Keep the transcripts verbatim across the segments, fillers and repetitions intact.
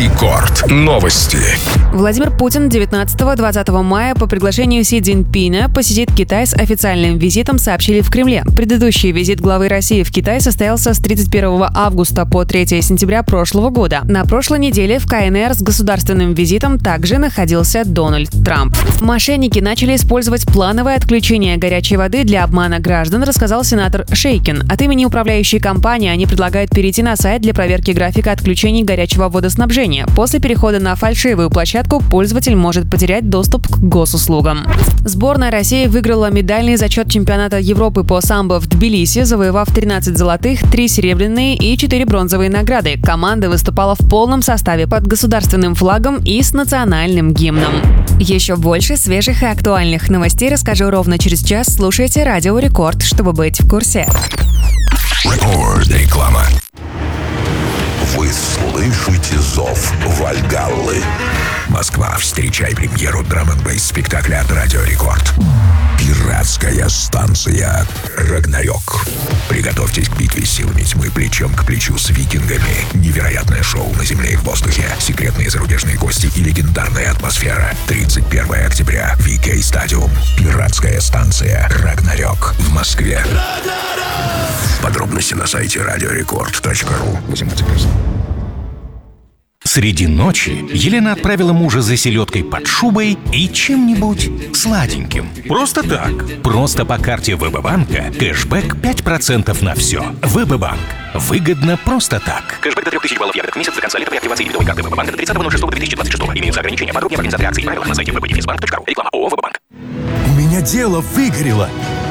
Рекорд. Новости. Владимир Путин девятнадцатого-двадцатого мая по приглашению Си Цзиньпина посетит Китай с официальным визитом, сообщили в Кремле. Предыдущий визит главы России в Китай состоялся с тридцать первого августа по третьего сентября прошлого года. На прошлой неделе в Ка Эн Эр с государственным визитом также находился Дональд Трамп. Мошенники начали использовать плановое отключение горячей воды для обмана граждан, рассказал сенатор Шейкин. От имени управляющей компании они предлагают перейти на сайт для проверки графика отключений горячего водоснабжения. После перехода на фальшивую площадку пользователь может потерять доступ к госуслугам. Сборная России выиграла медальный зачет чемпионата Европы по самбо в Тбилиси, завоевав тринадцать золотых, три серебряные и четыре бронзовые награды. Команда выступала в полном составе под государственным флагом и с национальным гимном. Еще больше свежих и актуальных новостей расскажу ровно через час. Слушайте Радио Рекорд, чтобы быть в курсе. Рекорд. Реклама. Вы слышите зов Вальгаллы. Москва, встречай премьеру драм-н-бейс спектакля от Радио Рекорд. Пиратская станция «Рагнарёк». Приготовьтесь к битве силами тьмы плечом к плечу с викингами. Невероятное шоу на земле и в воздухе. Секретные зарубежные гости и легендарная атмосфера. тридцать первого октября. Ви Кей Стадиум. Пиратская станция «Рагнарёк» в Москве. Подробности на сайте радиорекорд точка ру. восемнадцать плюс. Среди ночи Елена отправила мужа за селедкой под шубой и чем-нибудь сладеньким. Просто так. Просто по карте ВБ-банка кэшбэк пять процентов на все. ВБ-банк. Выгодно просто так. Кэшбэк до трех тысяч баллов ягод в месяц за конца лета при активации дебетовой карты ВБ-банка до тридцатого ноль шестого две тысячи двадцать шестого. Имеются ограничения. Подробнее в организации акций и правилах на сайте вэ бэ дефис банк точка ру. Реклама ООО «ВБ-банк». У меня дело выгорело.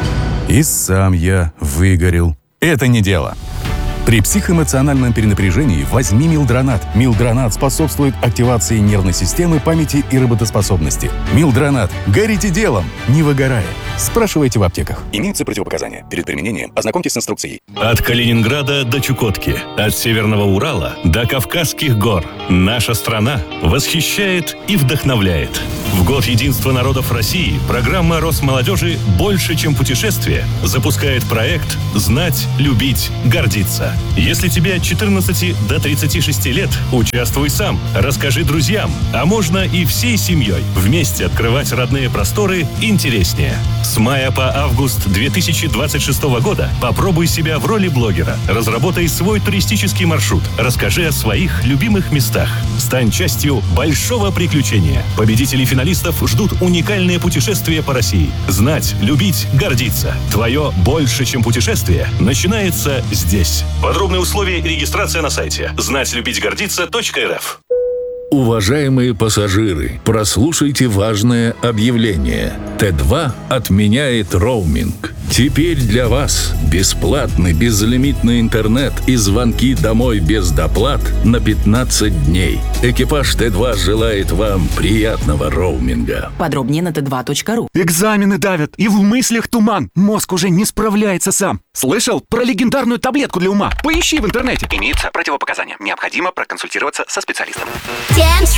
И сам я выгорел. Это не дело. При психоэмоциональном перенапряжении возьми Милдронат. Милдронат способствует активации нервной системы, памяти и работоспособности. Милдронат. Горите делом, не выгорая. Спрашивайте в аптеках. Имеются противопоказания. Перед применением ознакомьтесь с инструкцией. От Калининграда до Чукотки, от Северного Урала до Кавказских гор. Наша страна восхищает и вдохновляет. В год единства народов России программа Росмолодежи «Больше, чем путешествие» запускает проект «Знать, любить, гордиться». Если тебе от четырнадцати до тридцати шести лет, участвуй сам, расскажи друзьям, а можно и всей семьей. Вместе открывать родные просторы интереснее. С мая по август две тысячи двадцать шестого года попробуй себя в роли блогера. Разработай свой туристический маршрут. Расскажи о своих любимых местах. Стань частью большого приключения. Победителей финалистов ждут уникальные путешествия по России. Знать, любить, гордиться. Твое «Больше, чем путешествие» начинается здесь. Подробные условия и регистрация на сайте знать любить гордиться точка эр эф. Уважаемые пассажиры, прослушайте важное объявление. Тэ два отменяет роуминг. Теперь для вас бесплатный безлимитный интернет и звонки домой без доплат на пятнадцать дней. Экипаж Тэ два желает вам приятного роуминга. Подробнее на тэ два точка ру. Экзамены давят, и в мыслях туман. Мозг уже не справляется сам. Слышал про легендарную таблетку для ума? Поищи в интернете. Имеются противопоказания. Необходимо проконсультироваться со специалистом. Dance